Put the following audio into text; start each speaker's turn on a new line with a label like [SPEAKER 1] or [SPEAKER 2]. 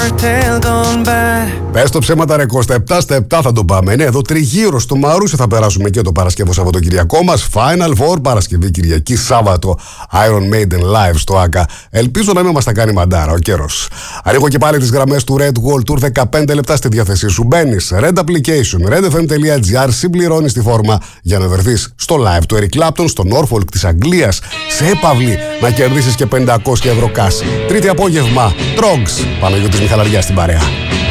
[SPEAKER 1] Πες το ψέματα ρε Κώστα, 7 στα 7 θα το πάμε. Ναι, εδώ τριγύρω στο Μαρούσι θα περάσουμε και το Παρασκευό Σαββατοκυριακό μας. Final Four, Παρασκευή, Κυριακή, Σάββατο Iron Maiden Live στο ΆΚΑ. Ελπίζω να μην μας τα κάνει μαντάρα ο καιρός. Ανοίγω και πάλι τις γραμμές του Red Wall Tour, 15 λεπτά στη διάθεσή σου. Μπαίνεις Red Application, redfm.gr, συμπληρώνεις τη φόρμα για να βρεθείς στο live του Eric Clapton στο Norfolk της Αγγλίας, σε έπαυλη να κερδίσεις και 500 ευρώ cash. Τρίτη απόγευμα, Trogs, Παναγιώτης Μιχαλαριάς στην παρέα.